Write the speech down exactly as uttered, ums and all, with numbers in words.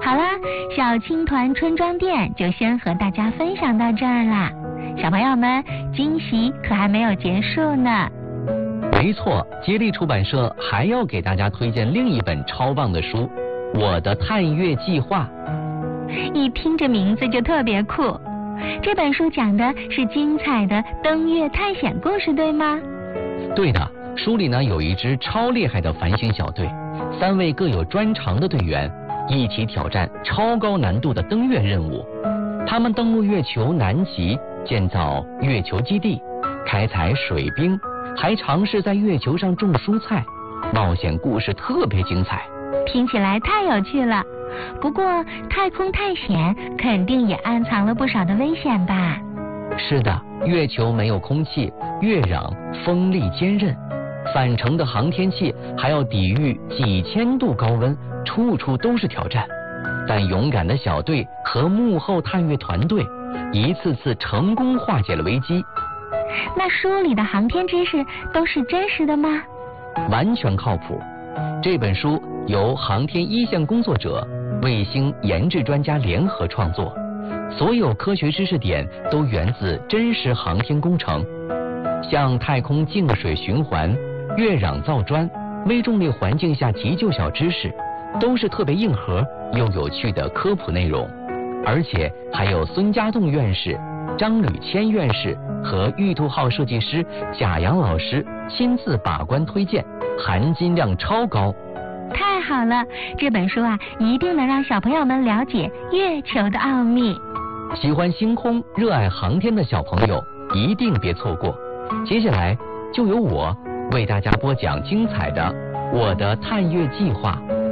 好啦，小青团春装店就先和大家分享到这儿啦。小朋友们，惊喜可还没有结束呢。 没错，接力出版社还要给大家推荐另一本超棒的书《我的探月计划》。 一听这名字就特别酷。这本书讲的是精彩的登月探险故事，对吗？ 对的，书里呢有一支超厉害的繁星小队，三位各有专长的队员一起挑战超高难度的登月任务。他们登陆月球南极，建造月球基地，开采水冰，还尝试在月球上种蔬菜。冒险故事特别精彩， 听起来太有趣了。不过太空探险肯定也暗藏了不少的危险吧？ 是的，月球没有空气，月壤风力坚韧，返程的航天器还要抵御几千度高温，处处都是挑战。但勇敢的小队和幕后探月团队一次次成功化解了危机。 那书里的航天知识都是真实的吗？ 完全靠谱。这本书由航天一线工作者、卫星研制专家联合创作，所有科学知识点都源自真实航天工程，像太空净水循环、月壤造砖、微重力环境下急救小知识，都是特别硬核又有趣的科普内容。而且还有孙家栋院士、张吕谦院士和玉兔号设计师贾阳老师亲自把关推荐，含金量超高。 太好了，这本书啊，一定能让小朋友们了解月球的奥秘。 喜欢星空、热爱航天的小朋友一定别错过。接下来就由我为大家播讲精彩的《我的探月计划》。